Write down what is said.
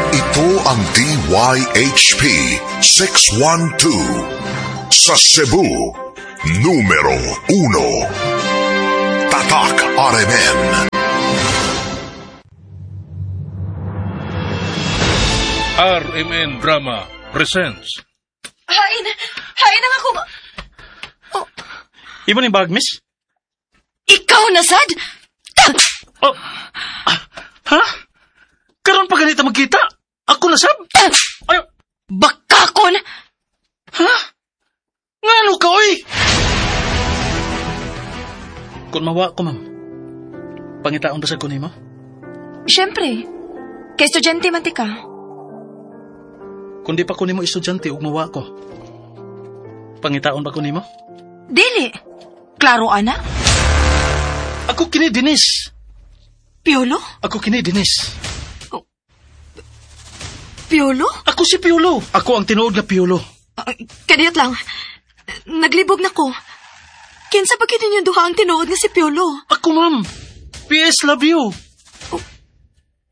Ito ang DYHP 612 sa Cebu, numero 1. Tatak RMN. RMN Drama presents. Hain na ako. Oh, Ibo ni bag, miss? ikaw na sad? Oh, ha? Karon pa ganito magkita? Ako na sab? Ay, Bakakon! ha? Ngano ka, oy? Kung mawa ko, ma'am, pangitaon ba sa kunin mo? Siyempre, kay estudyante man ti ka. Kung di pa kunin mo estudyante, ug mawa ko, pangitaon ba kunin mo? Dili. Klaro, ana? Ako kini Dinis. Piolo? Ako kini Dinis. Piolo? Ako si Piolo. Ako ang tinuod nga Piolo. Kadiyot lang. Naglibog na ko. Kinsa pa kini yung duha ang tinuod nga si Piolo? Ako, ma'am. PS love you.